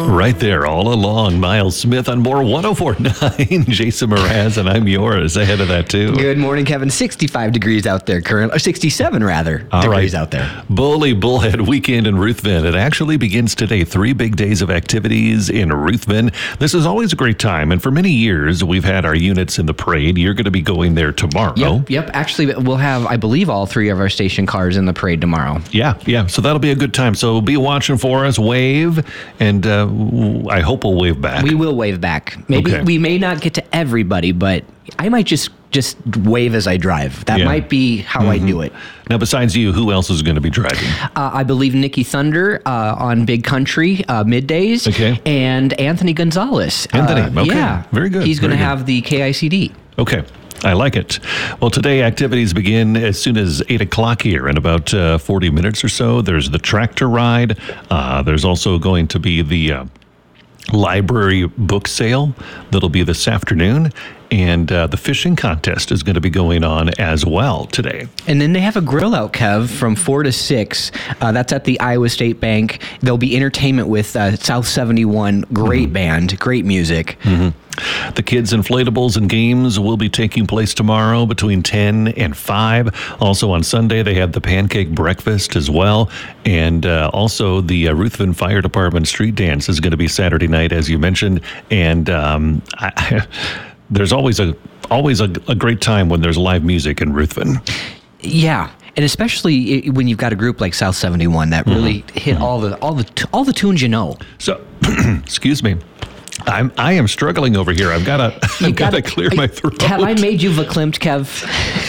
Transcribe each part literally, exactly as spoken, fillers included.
Right there, all along. Miles Smith on more one oh four point nine. Jason Mraz, and I'm yours. Ahead of that, too. Good morning, Kevin. sixty-five degrees out there currently, or sixty-seven rather all degrees right. out there. Bully Bullhead weekend in Ruthven. It actually begins today. Three big days of activities in Ruthven. This is always a great time, and for many years, we've had our units in the parade. You're going to be going there tomorrow. Yep, yep. Actually, we'll have, I believe, all three of our station cars in the parade tomorrow. Yeah, yeah. So that'll be a good time. So be watching for us. Wave, and uh, I hope we'll wave back. We will wave back. Maybe Okay. we may not get to everybody, but I might just just wave as I drive. That Yeah. might be how Mm-hmm. I do it. Now, besides you, who else is going to be driving? Uh, I believe Nikki Thunder uh, on Big Country uh, middays, Okay. and Anthony Gonzalez. Anthony, uh, okay. Yeah, Very good, He's going to very good. have the K I C D. Okay. I like it. Well, today activities begin as soon as eight o'clock here in about uh, forty minutes or so. There's the tractor ride. Uh, there's also going to be the uh, library book sale that'll be this afternoon. And uh, the fishing contest is going to be going on as well today. And then they have a grill out, Kev, from four to six. Uh, that's at the Iowa State Bank. There'll be entertainment with uh, South seventy-one. Great Mm-hmm. band, great music. Mm-hmm. The kids' inflatables and games will be taking place tomorrow between ten and five. Also on Sunday, they have the pancake breakfast as well. And uh, also the uh, Ruthven Fire Department street dance is going to be Saturday night, as you mentioned. And um, I, there's always a always a, a great time when there's live music in Ruthven. Yeah. And especially i- when you've got a group like South seventy-one that really hit all the all the t- all the tunes you know. So, excuse me. I'm I am struggling over here. I've got to I've got to clear my throat. Have I made you verklempt, Kev?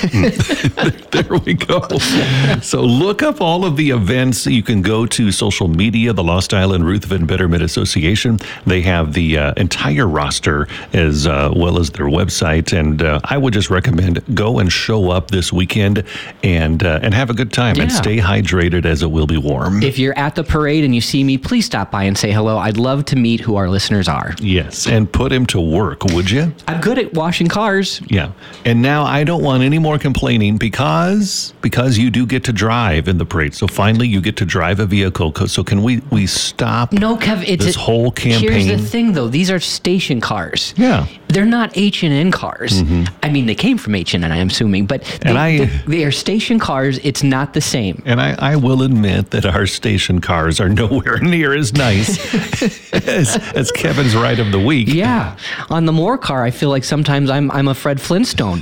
There we go. So look up all of the events. You can go to social media, the Lost Island Ruthven Betterment Association. They have the uh, entire roster as uh, well as their website. And uh, I would just recommend go and show up this weekend and uh, and have a good time and Yeah. stay hydrated as it will be warm. If you're at the parade and you see me, please stop by and say hello. I'd love to meet who our listeners are. Yes, and put him to work, would you? I'm good at washing cars. Yeah. And now I don't want any more complaining because because you do get to drive in the parade. So finally you get to drive a vehicle. So can we we stop No, Kev, it's this a- whole campaign? Here's the thing, though. These are station cars. Yeah. They're not H and N cars. I mean, they came from H and N, I'm assuming, but they, And I- they, they are station cars. It's not the same. And I, I will admit that our station cars are nowhere near as nice as, as Kevin's ride of the week. Yeah. On the Moore car, I feel like sometimes I'm I'm a Fred Flintstone.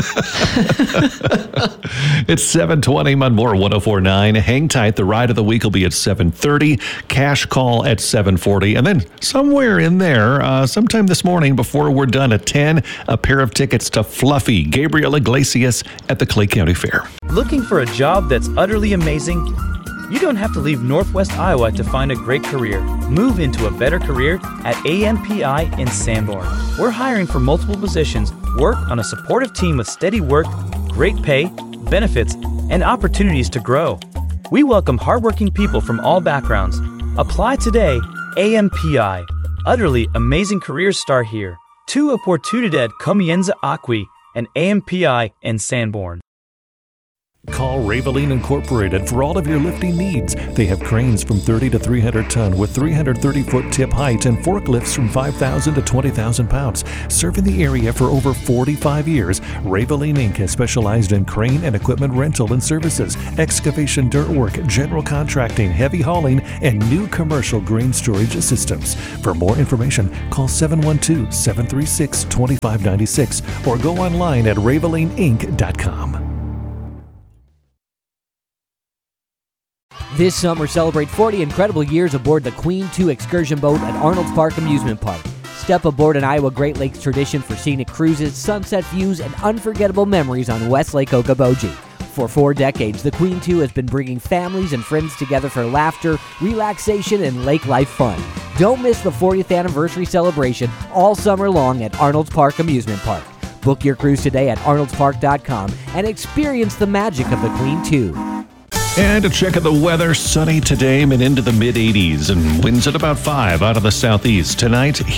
It's seven twenty on more one oh four point nine. Hang tight. The ride of the week will be at seven thirty. Cash call at seven forty. And then somewhere in there, uh, sometime this morning before we're done at ten, a pair of tickets to Fluffy, Gabriel Iglesias at the Clay County Fair. Looking for a job that's utterly amazing? You don't have to leave Northwest Iowa to find a great career. Move into a better career at A M P I in Sanborn. We're hiring for multiple positions, work on a supportive team with steady work, great pay, benefits, and opportunities to grow. We welcome hardworking people from all backgrounds. Apply today. A M P I. Utterly amazing careers start here. Tu oportunidad comienza aquí, and A M P I in Sanborn. Call Raveline Incorporated for all of your lifting needs. They have cranes from thirty to three hundred ton with three hundred thirty foot tip height and forklifts from five thousand to twenty thousand pounds. Serving the area for over forty-five years, Raveline Incorporated has specialized in crane and equipment rental and services, excavation dirt work, general contracting, heavy hauling, and new commercial grain storage systems. For more information, call seven one two, seven three six, two five nine six or go online at raveline inc dot com. This summer, celebrate forty incredible years aboard the Queen two excursion boat at Arnold's Park Amusement Park. Step aboard an Iowa Great Lakes tradition for scenic cruises, sunset views, and unforgettable memories on West Lake Okoboji. For four decades, the Queen two has been bringing families and friends together for laughter, relaxation, and lake life fun. Don't miss the fortieth anniversary celebration all summer long at Arnold's Park Amusement Park. Book your cruise today at arnolds park dot com and experience the magic of the Queen two. And a check of the weather, sunny today and into the mid eighties and winds at about five out of the southeast. Tonight,